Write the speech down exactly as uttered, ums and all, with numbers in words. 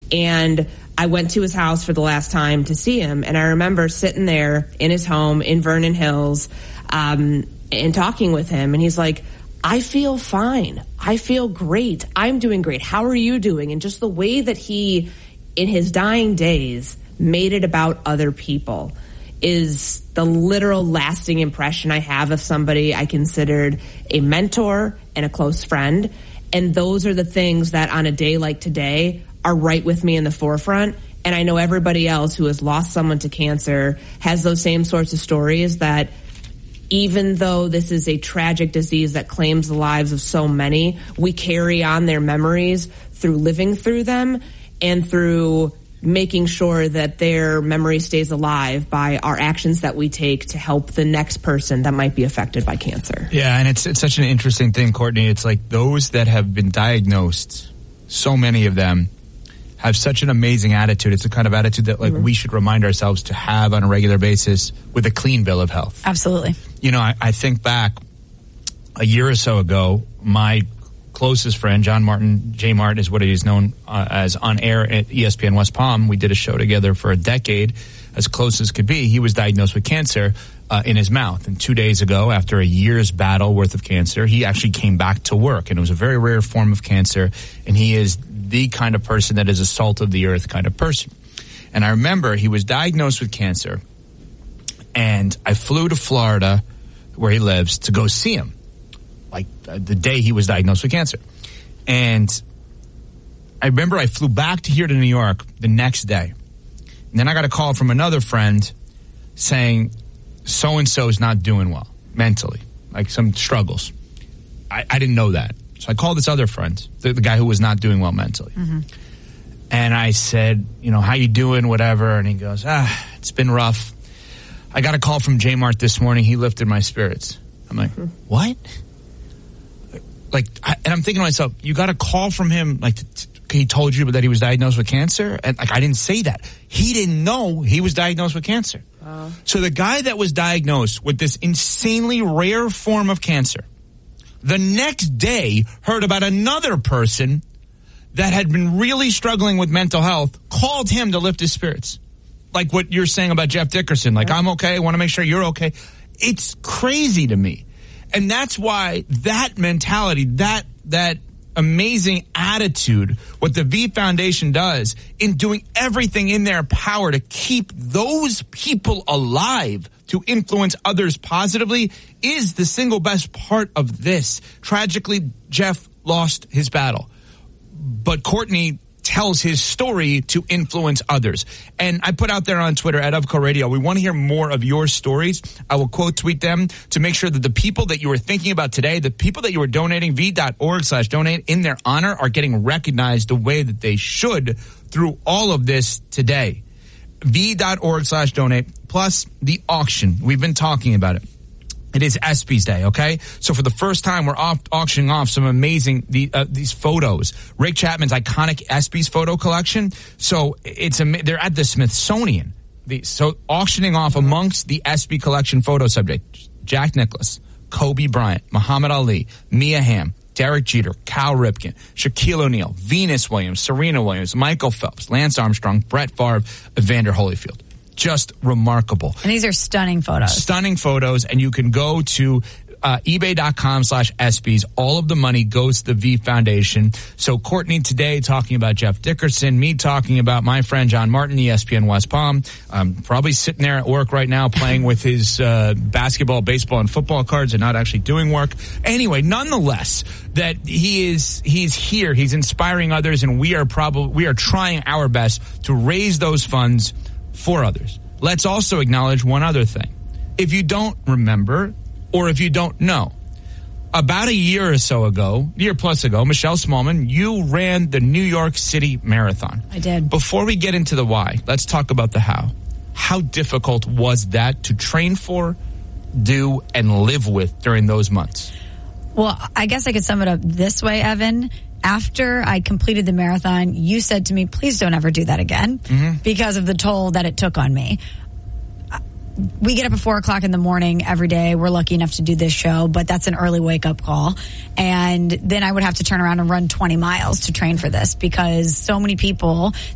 And I went to his house for the last time to see him, and I remember sitting there in his home in Vernon Hills um, and talking with him, and he's like, I feel fine. I feel great. I'm doing great. How are you doing? And just the way that he, in his dying days, made it about other people is the literal lasting impression I have of somebody I considered a mentor and a close friend. And those are the things that on a day like today are right with me in the forefront. And I know everybody else who has lost someone to cancer has those same sorts of stories, that even though this is a tragic disease that claims the lives of so many, we carry on their memories through living through them and through making sure that their memory stays alive by our actions that we take to help the next person that might be affected by cancer. Yeah, and it's it's such an interesting thing, Courtney. It's like those that have been diagnosed, so many of them have such an amazing attitude. It's the kind of attitude that like mm-hmm. we should remind ourselves to have on a regular basis with a clean bill of health. Absolutely. You know, I, I think back a year or so ago, my closest friend, John Martin, J. Martin is what he is known uh, as on air at E S P N West Palm. We did a show together for a decade, as close as could be. He was diagnosed with cancer uh, in his mouth. And two days ago, after a year's battle worth of cancer, he actually came back to work. And it was a very rare form of cancer. And he is the kind of person that is a salt of the earth kind of person. And I remember he was diagnosed with cancer. And I flew to Florida, where he lives, to go see him. Like uh, the day he was diagnosed with cancer. And I remember I flew back to here to New York the next day. And then I got a call from another friend saying, so-and-so is not doing well mentally, like some struggles. I, I didn't know that. So I called this other friend, the, the guy who was not doing well mentally. Mm-hmm. And I said, you know, how you doing, whatever. And he goes, ah, it's been rough. I got a call from J Mart this morning. He lifted my spirits. I'm like, mm-hmm. what? Like, I, and I'm thinking to myself, you got a call from him, like, t- t- he told you that he was diagnosed with cancer? And, like, I didn't say that. He didn't know he was diagnosed with cancer. Uh. So the guy that was diagnosed with this insanely rare form of cancer, the next day heard about another person that had been really struggling with mental health, called him to lift his spirits. Like what you're saying about Jeff Dickerson. Like, right. I'm okay, I want to make sure you're okay. It's crazy to me. And that's why that mentality, that that amazing attitude, what the V Foundation does in doing everything in their power to keep those people alive, to influence others positively, is the single best part of this. Tragically, Jeff lost his battle. But Courtney tells his story to influence others. And I put out there on Twitter at Ovco Radio, we want to hear more of your stories. I will quote tweet them to make sure that the people that you were thinking about today, the people that you were donating, v.org slash donate in their honor, are getting recognized the way that they should through all of this today. v.org slash donate plus the auction. We've been talking about it. It is ESPYs Day, okay? So for the first time, we're off auctioning off some amazing the, uh, these photos. Rick Chapman's iconic ESPYs photo collection. So it's a, they're at the Smithsonian. The, so auctioning off amongst the ESPY collection photo subjects: Jack Nicklaus, Kobe Bryant, Muhammad Ali, Mia Hamm, Derek Jeter, Cal Ripken, Shaquille O'Neal, Venus Williams, Serena Williams, Michael Phelps, Lance Armstrong, Brett Favre, Evander Holyfield. Just remarkable. And these are stunning photos. Stunning photos. And you can go to uh, ebay.com slash ESPYs. All of the money goes to the V Foundation. So Courtney today talking about Jeff Dickerson, me talking about my friend John Martin, E S P N West Palm. Um, probably sitting there at work right now playing with his uh, basketball, baseball, and football cards and not actually doing work. Anyway, nonetheless, that he is he's here. He's inspiring others, and we are probably we are trying our best to raise those funds for others. Let's also acknowledge one other thing. If you don't remember, or if you don't know, about a year or so ago, year plus ago, Michelle Smallman, you ran the New York City Marathon. I did. Before we get into the why, let's talk about the how. How difficult was that to train for, do, and live with during those months? Well, I guess I could sum it up this way, Evan. After I completed the marathon, you said to me, please don't ever do that again, mm-hmm. because of the toll that it took on me. We get up at four o'clock in the morning every day. We're lucky enough to do this show, but that's an early wake up call. And then I would have to turn around and run twenty miles to train for this, because so many people